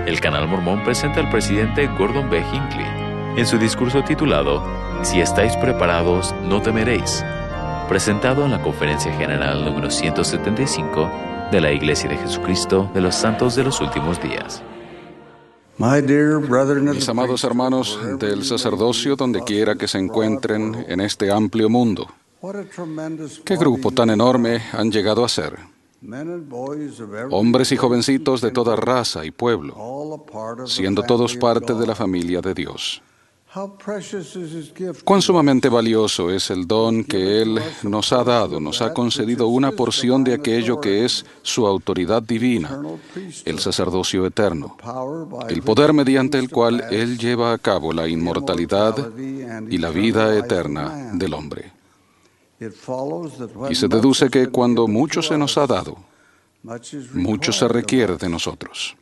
El Canal Mormón presenta al presidente Gordon B. Hinckley en su discurso titulado Si estáis preparados, no temeréis, presentado en la Conferencia General número 175 de la Iglesia de Jesucristo de los Santos de los Últimos Días. Mis amados hermanos del sacerdocio, donde quiera que se encuentren en este amplio mundo, ¿qué grupo tan enorme han llegado a ser? Hombres y jovencitos de toda raza y pueblo, siendo todos parte de la familia de Dios. Cuán sumamente valioso es el don que Él nos ha dado, nos ha concedido una porción de aquello que es su autoridad divina, el sacerdocio eterno, el poder mediante el cual Él lleva a cabo la inmortalidad y la vida eterna del hombre. Y se deduce que cuando mucho se nos ha dado, mucho se requiere de nosotros.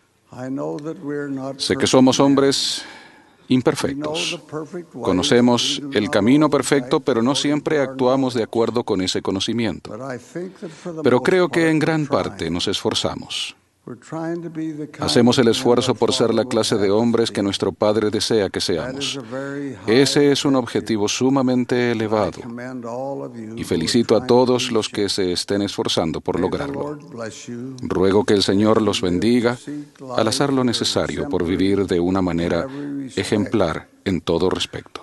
Sé que somos hombres imperfectos. Conocemos el camino perfecto, pero no siempre actuamos de acuerdo con ese conocimiento. Pero creo que en gran parte nos esforzamos. Hacemos el esfuerzo por ser la clase de hombres que nuestro Padre desea que seamos. Ese es un objetivo sumamente elevado y felicito a todos los que se estén esforzando por lograrlo. Ruego que el Señor los bendiga al hacer lo necesario por vivir de una manera ejemplar en todo respecto.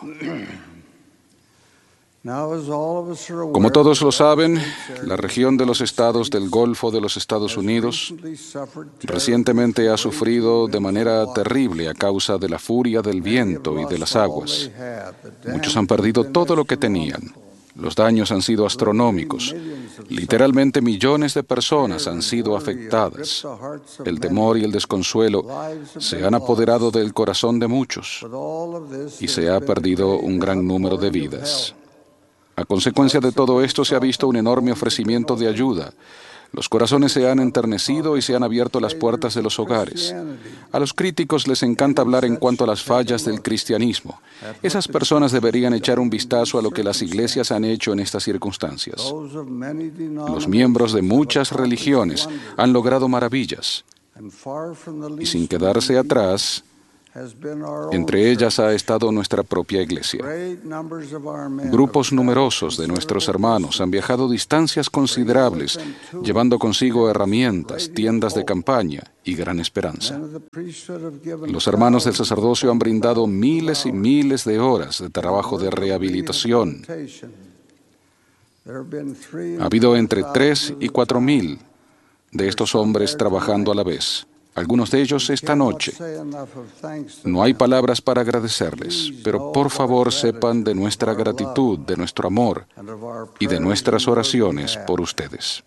Como todos lo saben, la región de los estados del Golfo de los Estados Unidos recientemente ha sufrido de manera terrible a causa de la furia del viento y de las aguas. Muchos han perdido todo lo que tenían. Los daños han sido astronómicos. Literalmente millones de personas han sido afectadas. El temor y el desconsuelo se han apoderado del corazón de muchos y se ha perdido un gran número de vidas. A consecuencia de todo esto se ha visto un enorme ofrecimiento de ayuda. Los corazones se han enternecido y se han abierto las puertas de los hogares. A los críticos les encanta hablar en cuanto a las fallas del cristianismo. Esas personas deberían echar un vistazo a lo que las iglesias han hecho en estas circunstancias. Los miembros de muchas religiones han logrado maravillas. Y sin quedarse atrás, entre ellas ha estado nuestra propia iglesia. Grupos numerosos de nuestros hermanos han viajado distancias considerables, llevando consigo herramientas, tiendas de campaña y gran esperanza. Los hermanos del sacerdocio han brindado miles y miles de horas de trabajo de rehabilitación. Ha habido entre 3 y 4,000 de estos hombres trabajando a la vez. Algunos de ellos esta noche. No hay palabras para agradecerles, pero por favor sepan de nuestra gratitud, de nuestro amor y de nuestras oraciones por ustedes.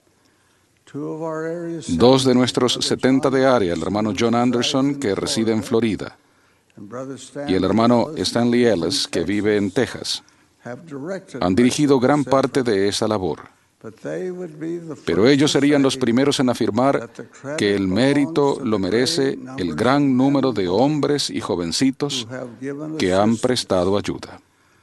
2 de nuestros 70 de área, el hermano John Anderson, que reside en Florida, y el hermano Stanley Ellis, que vive en Texas, han dirigido gran parte de esa labor. Pero ellos serían los primeros en afirmar que el mérito lo merece el gran número de hombres y jovencitos que han prestado ayuda.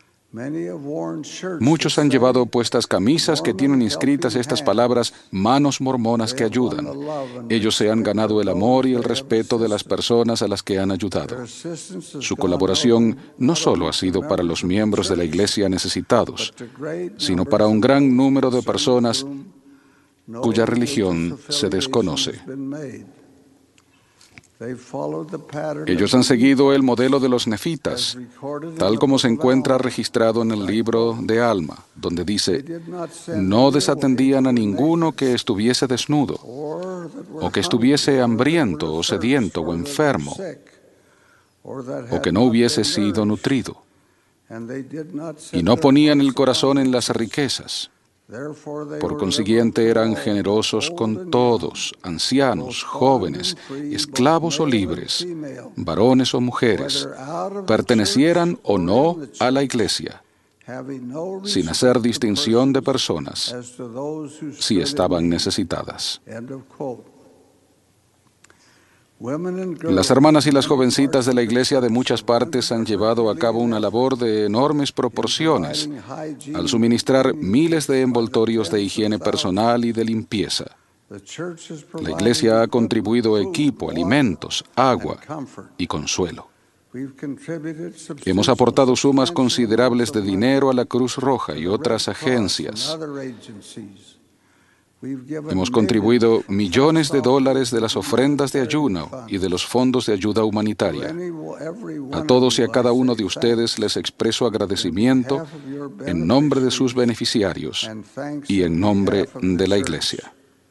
Muchos han llevado puestas camisas que tienen inscritas estas palabras, manos mormonas que ayudan. Ellos se han ganado el amor y el respeto de las personas a las que han ayudado. Su colaboración no solo ha sido para los miembros de la iglesia necesitados, sino para un gran número de personas cuya religión se desconoce. Ellos han seguido el modelo de los nefitas, tal como se encuentra registrado en el libro de Alma, donde dice, no desatendían a ninguno que estuviese desnudo, o que estuviese hambriento, o sediento, o enfermo, o que no hubiese sido nutrido, y no ponían el corazón en las riquezas. Por consiguiente, eran generosos con todos, ancianos, jóvenes, esclavos o libres, varones o mujeres, pertenecieran o no a la iglesia, sin hacer distinción de personas, si estaban necesitadas. Las hermanas y las jovencitas de la iglesia de muchas partes han llevado a cabo una labor de enormes proporciones al suministrar miles de envoltorios de higiene personal y de limpieza. La Iglesia ha contribuido equipo, alimentos, agua y consuelo. Hemos aportado sumas considerables de dinero a la Cruz Roja y otras agencias. Hemos contribuido millones de dólares de las ofrendas de ayuno y de los fondos de ayuda humanitaria. A todos y a cada uno de ustedes les expreso agradecimiento en nombre de sus beneficiarios y en nombre de la Iglesia.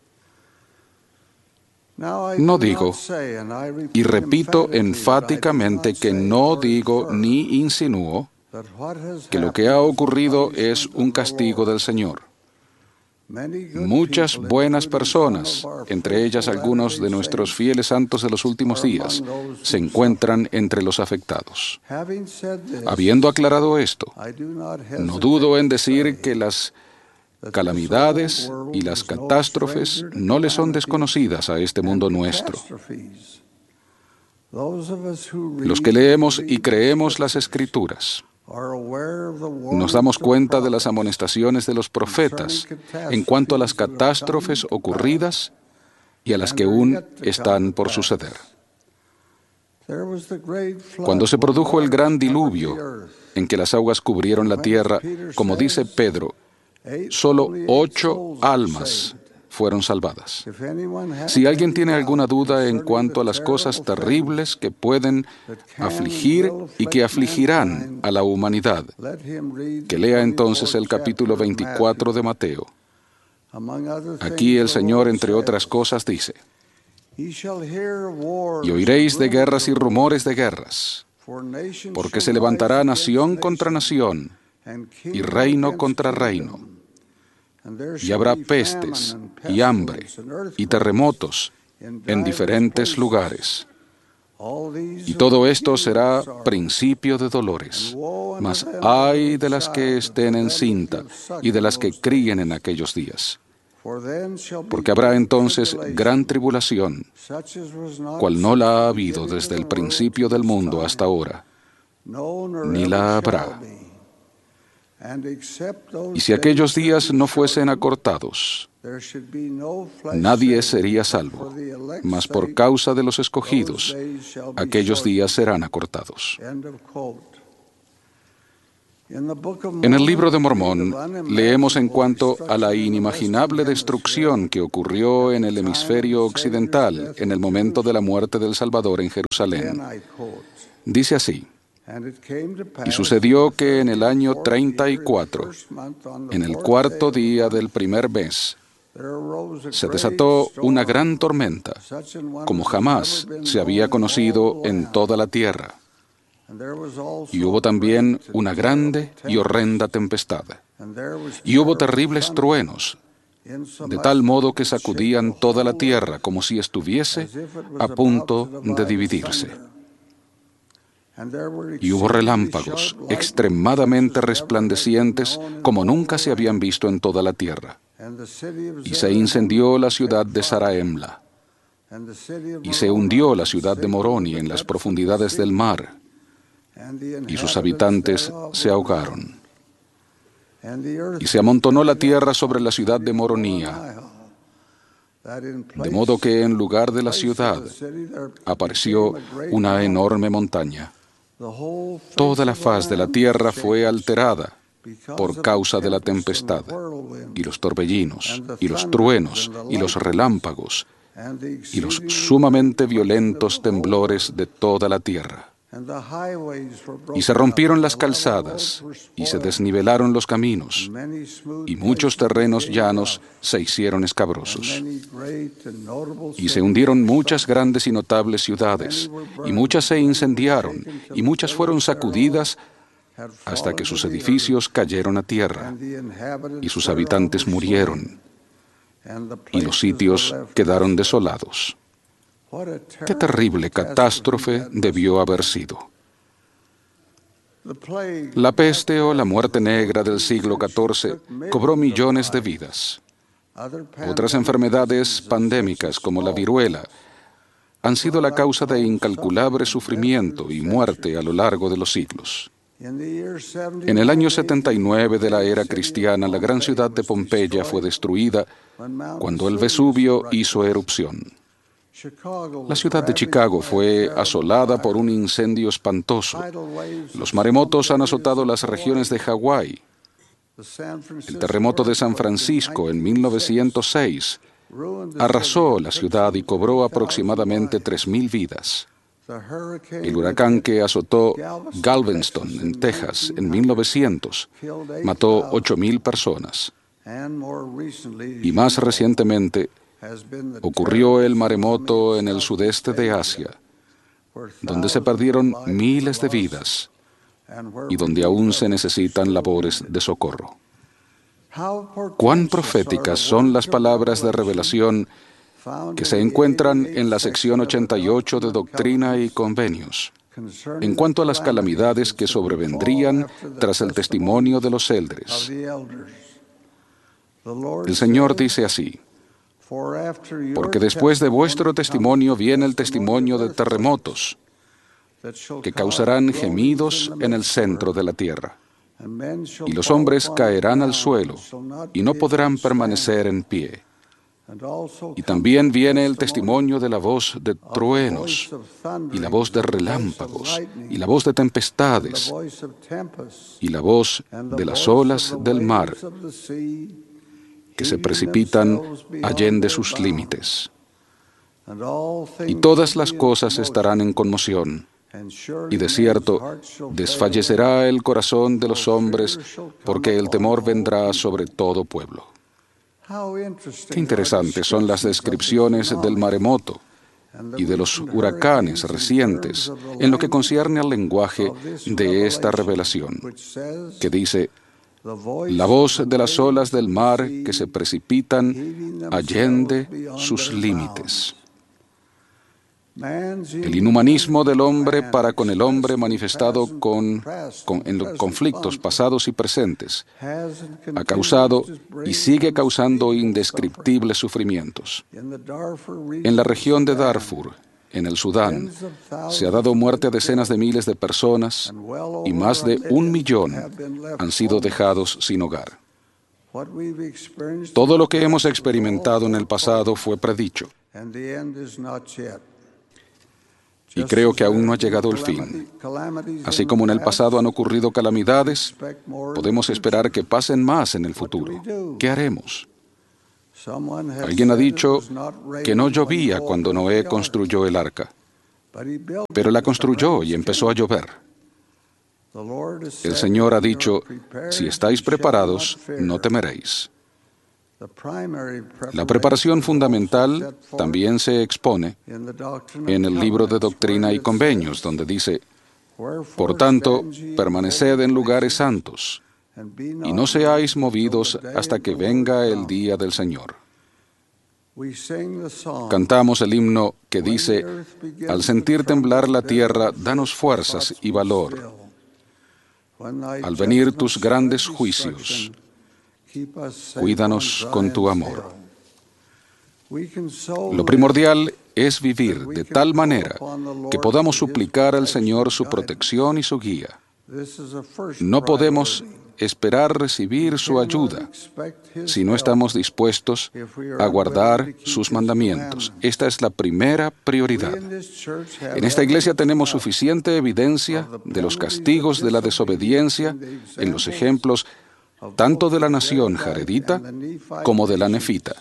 No digo, y repito enfáticamente que no digo ni insinúo, que lo que ha ocurrido es un castigo del Señor. Muchas buenas personas, entre ellas algunos de nuestros fieles santos de los últimos días, se encuentran entre los afectados. Habiendo aclarado esto, no dudo en decir que las calamidades y las catástrofes no le son desconocidas a este mundo nuestro. Los que leemos y creemos las Escrituras, nos damos cuenta de las amonestaciones de los profetas en cuanto a las catástrofes ocurridas y a las que aún están por suceder. Cuando se produjo el gran diluvio, en que las aguas cubrieron la tierra, como dice Pedro, solo 8 almas fueron salvadas. Si alguien tiene alguna duda en cuanto a las cosas terribles que pueden afligir y que afligirán a la humanidad, que lea entonces el capítulo 24 de Mateo. Aquí el Señor, entre otras cosas, dice: y oiréis de guerras y rumores de guerras, porque se levantará nación contra nación y reino contra reino. Y habrá pestes y hambre y terremotos en diferentes lugares. Y todo esto será principio de dolores. Mas ay de las que estén encinta y de las que críen en aquellos días. Porque habrá entonces gran tribulación, cual no la ha habido desde el principio del mundo hasta ahora, ni la habrá. Y si aquellos días no fuesen acortados, nadie sería salvo, mas por causa de los escogidos, aquellos días serán acortados. En el libro de Mormón leemos en cuanto a la inimaginable destrucción que ocurrió en el hemisferio occidental en el momento de la muerte del Salvador en Jerusalén. Dice así: y sucedió que en el año 34, en el 4º día del primer mes, se desató una gran tormenta, como jamás se había conocido en toda la tierra. Y hubo también una grande y horrenda tempestad. Y hubo terribles truenos, de tal modo que sacudían toda la tierra como si estuviese a punto de dividirse. Y hubo relámpagos extremadamente resplandecientes como nunca se habían visto en toda la tierra. Y se incendió la ciudad de Zarahemla. Y se hundió la ciudad de Moroni en las profundidades del mar. Y sus habitantes se ahogaron. Y se amontonó la tierra sobre la ciudad de Moronía, de modo que en lugar de la ciudad apareció una enorme montaña. Toda la faz de la tierra fue alterada por causa de la tempestad, y los torbellinos, y los truenos, y los relámpagos, y los sumamente violentos temblores de toda la tierra. Y se rompieron las calzadas, y se desnivelaron los caminos, y muchos terrenos llanos se hicieron escabrosos. Y se hundieron muchas grandes y notables ciudades, y muchas se incendiaron, y muchas fueron sacudidas, hasta que sus edificios cayeron a tierra, y sus habitantes murieron, y los sitios quedaron desolados. ¡Qué terrible catástrofe debió haber sido! La peste o la muerte negra del siglo XIV cobró millones de vidas. Otras enfermedades pandémicas, como la viruela, han sido la causa de incalculable sufrimiento y muerte a lo largo de los siglos. En el año 79 de la era cristiana, la gran ciudad de Pompeya fue destruida cuando el Vesubio hizo erupción. La ciudad de Chicago fue asolada por un incendio espantoso. Los maremotos han azotado las regiones de Hawái. El terremoto de San Francisco en 1906 arrasó la ciudad y cobró aproximadamente 3,000 vidas. El huracán que azotó Galveston, en Texas, en 1900, mató 8,000 personas. Y más recientemente, ocurrió el maremoto en el sudeste de Asia, donde se perdieron miles de vidas y donde aún se necesitan labores de socorro. Cuán proféticas son las palabras de revelación que se encuentran en la sección 88 de Doctrina y Convenios, en cuanto a las calamidades que sobrevendrían tras el testimonio de los eldres. El Señor dice así: porque después de vuestro testimonio viene el testimonio de terremotos, que causarán gemidos en el centro de la tierra. Y los hombres caerán al suelo, y no podrán permanecer en pie. Y también viene el testimonio de la voz de truenos, y la voz de relámpagos, y la voz de tempestades, y la voz de las olas del mar, que se precipitan allende sus límites. Y todas las cosas estarán en conmoción, y de cierto desfallecerá el corazón de los hombres, porque el temor vendrá sobre todo pueblo. Qué interesantes son las descripciones del maremoto y de los huracanes recientes en lo que concierne al lenguaje de esta revelación, que dice: la voz de las olas del mar que se precipitan allende sus límites. El inhumanismo del hombre para con el hombre manifestado en los conflictos pasados y presentes ha causado y sigue causando indescriptibles sufrimientos. En la región de Darfur, en el Sudán, se ha dado muerte a decenas de miles de personas y más de 1 millón han sido dejados sin hogar. Todo lo que hemos experimentado en el pasado fue predicho. Y creo que aún no ha llegado el fin. Así como en el pasado han ocurrido calamidades, podemos esperar que pasen más en el futuro. ¿Qué haremos? Alguien ha dicho que no llovía cuando Noé construyó el arca, pero la construyó y empezó a llover. El Señor ha dicho: si estáis preparados, no temeréis. La preparación fundamental también se expone en el libro de Doctrina y Convenios, donde dice: por tanto, permaneced en lugares santos, y no seáis movidos hasta que venga el día del Señor. Cantamos el himno que dice: al sentir temblar la tierra, danos fuerzas y valor. Al venir tus grandes juicios, cuídanos con tu amor. Lo primordial es vivir de tal manera que podamos suplicar al Señor su protección y su guía. No podemos esperar recibir su ayuda si no estamos dispuestos a guardar sus mandamientos. Esta es la primera prioridad. En esta iglesia tenemos suficiente evidencia de los castigos de la desobediencia en los ejemplos tanto de la nación jaredita como de la nefita.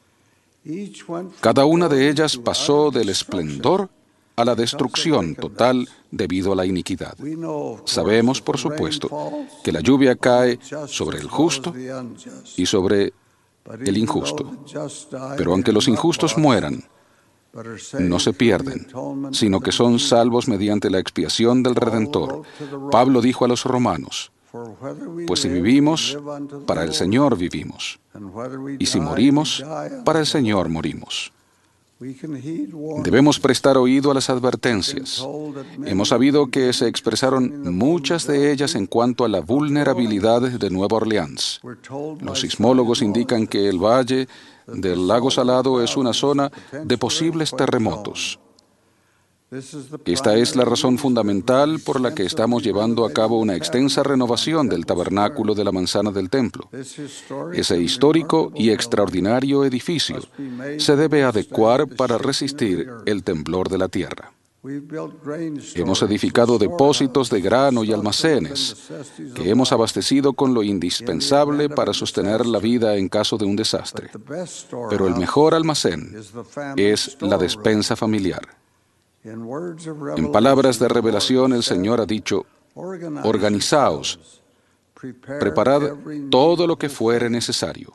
Cada una de ellas pasó del esplendor a la destrucción total debido a la iniquidad. Sabemos, por supuesto, que la lluvia cae sobre el justo y sobre el injusto. Pero aunque los injustos mueran, no se pierden, sino que son salvos mediante la expiación del Redentor. Pablo dijo a los romanos: pues si vivimos, para el Señor vivimos, y si morimos, para el Señor morimos. Debemos prestar oído a las advertencias. Hemos sabido que se expresaron muchas de ellas en cuanto a la vulnerabilidad de Nueva Orleans. Los sismólogos indican que el valle del lago Salado es una zona de posibles terremotos. Esta es la razón fundamental por la que estamos llevando a cabo una extensa renovación del tabernáculo de la manzana del templo. Ese histórico y extraordinario edificio se debe adecuar para resistir el temblor de la tierra. Hemos edificado depósitos de grano y almacenes que hemos abastecido con lo indispensable para sostener la vida en caso de un desastre. Pero el mejor almacén es la despensa familiar. En palabras de revelación, el Señor ha dicho: organizaos, preparad todo lo que fuere necesario.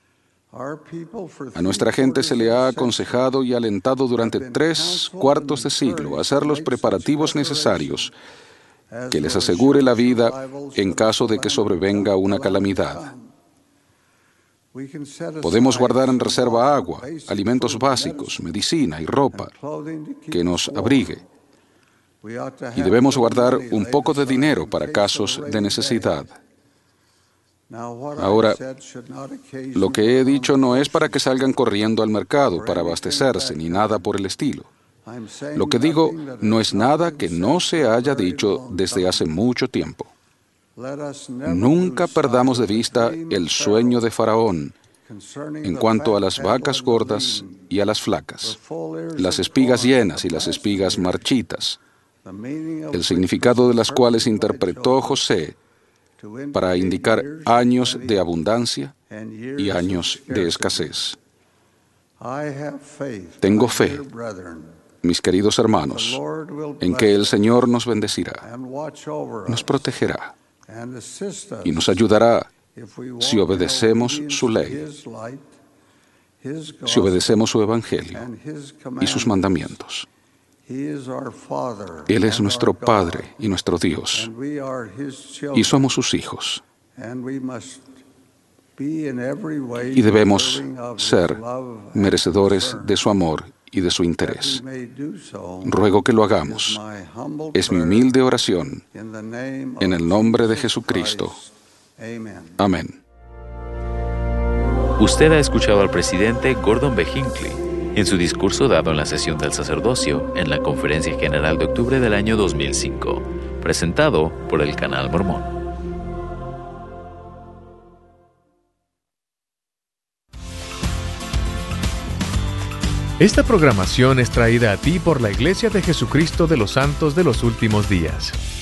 A nuestra gente se le ha aconsejado y alentado durante 3/4 de siglo a hacer los preparativos necesarios que les asegure la vida en caso de que sobrevenga una calamidad. Podemos guardar en reserva agua, alimentos básicos, medicina y ropa que nos abrigue. Y debemos guardar un poco de dinero para casos de necesidad. Ahora, lo que he dicho no es para que salgan corriendo al mercado para abastecerse ni nada por el estilo. Lo que digo no es nada que no se haya dicho desde hace mucho tiempo. Nunca perdamos de vista el sueño de Faraón en cuanto a las vacas gordas y a las flacas, las espigas llenas y las espigas marchitas, el significado de las cuales interpretó José para indicar años de abundancia y años de escasez. Tengo fe, mis queridos hermanos, en que el Señor nos bendecirá, nos protegerá y nos ayudará si obedecemos su ley, si obedecemos su evangelio y sus mandamientos. Él es nuestro Padre y nuestro Dios, y somos sus hijos. Y debemos ser merecedores de su amor y de su interés. Ruego que lo hagamos. Es mi humilde oración en el nombre de Jesucristo. Amén. Usted ha escuchado al presidente Gordon B. Hinckley en su discurso dado en la sesión del sacerdocio en la Conferencia General de octubre del año 2005, presentado por el Canal Mormón. Esta programación es traída a ti por la Iglesia de Jesucristo de los Santos de los Últimos Días.